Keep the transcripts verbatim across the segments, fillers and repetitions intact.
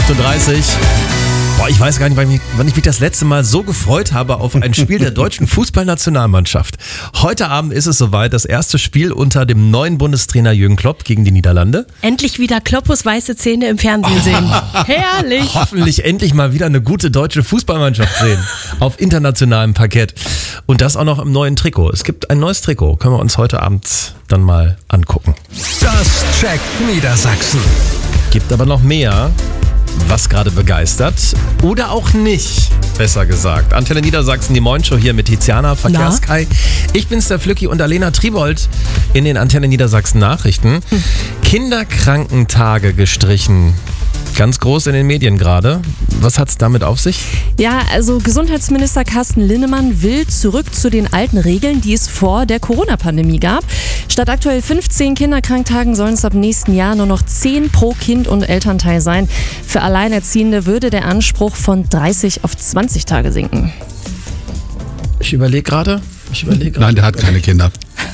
acht Uhr dreißig. Boah, ich weiß gar nicht, wann ich, wann ich mich das letzte Mal so gefreut habe auf ein Spiel der deutschen Fußballnationalmannschaft. Heute Abend ist es soweit, das erste Spiel unter dem neuen Bundestrainer Jürgen Klopp gegen die Niederlande. Endlich wieder Kloppos weiße Zähne im Fernsehen sehen. Herrlich. Hoffentlich endlich mal wieder eine gute deutsche Fußballmannschaft sehen. Auf internationalem Parkett. Und das auch noch im neuen Trikot. Es gibt ein neues Trikot. Können wir uns heute Abend dann mal angucken. Das checkt Niedersachsen. Gibt aber noch mehr, was gerade begeistert oder auch nicht, besser gesagt. Antenne Niedersachsen, die Morgenshow hier mit Tiziana, Verkehrskai. Ich bin's, der Flücki, und Alena Tribold in den Antenne Niedersachsen Nachrichten. Hm. Kinderkrankentage gestrichen. Ganz groß in den Medien gerade. Was hat's damit auf sich? Ja, also Gesundheitsminister Carsten Linnemann will zurück zu den alten Regeln, die es vor der Corona-Pandemie gab. Statt aktuell fünfzehn Kinderkranktagen sollen es ab nächsten Jahr nur noch zehn pro Kind und Elternteil sein. Für Alleinerziehende würde der Anspruch von dreißig auf zwanzig Tage sinken. Ich überlege gerade. Ich überlege gerade. Nein, der hat keine Kinder.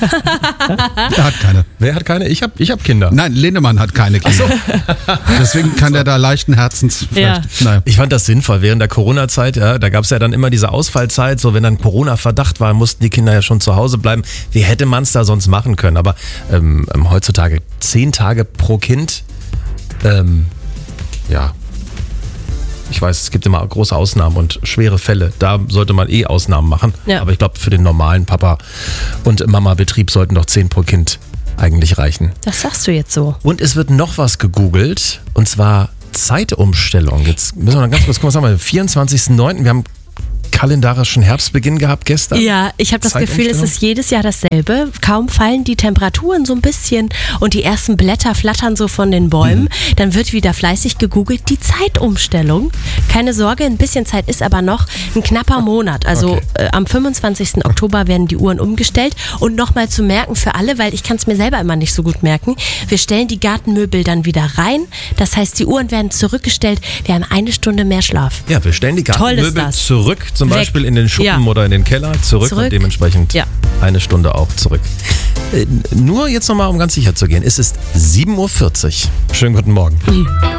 Der hat keine. Wer hat keine? Ich habe ich hab Kinder. Nein, Linnemann hat keine Kinder. So. Deswegen kann der da leichten Herzens ja. Nein. Ich fand das sinnvoll. Während der Corona-Zeit, ja, da gab es ja dann immer diese Ausfallzeit, so wenn dann Corona-Verdacht war, mussten die Kinder ja schon zu Hause bleiben. Wie hätte man es da sonst machen können? Aber ähm, heutzutage zehn Tage pro Kind, ähm, ja, ich weiß, es gibt immer große Ausnahmen und schwere Fälle. Da sollte man eh Ausnahmen machen. Ja. Aber ich glaube, für den normalen Papa- und Mama-Betrieb sollten doch zehn pro Kind eigentlich reichen. Das sagst du jetzt so. Und es wird noch was gegoogelt, und zwar Zeitumstellung. Jetzt müssen wir noch ganz kurz gucken, was haben wir? vierundzwanzigsten neunten Wir haben kalendarischen Herbstbeginn gehabt gestern. Ja, ich habe das Gefühl, es ist jedes Jahr dasselbe. Kaum fallen die Temperaturen so ein bisschen und die ersten Blätter flattern so von den Bäumen, mhm. dann wird wieder fleißig gegoogelt, die Zeitumstellung. Keine Sorge, ein bisschen Zeit ist aber noch, ein knapper Monat. Also okay. äh, am fünfundzwanzigsten Oktober werden die Uhren umgestellt. Und nochmal zu merken für alle, weil ich kann es mir selber immer nicht so gut merken, wir stellen die Gartenmöbel dann wieder rein. Das heißt, die Uhren werden zurückgestellt. Wir haben eine Stunde mehr Schlaf. Ja, wir stellen die Gartenmöbel zurück. Zum Weg. Beispiel in den Schuppen ja. oder in den Keller, zurück, zurück. Und dementsprechend ja. eine Stunde auch zurück. Äh, nur jetzt nochmal, um ganz sicher zu gehen, es ist sieben Uhr vierzig. Schönen guten Morgen. Mhm.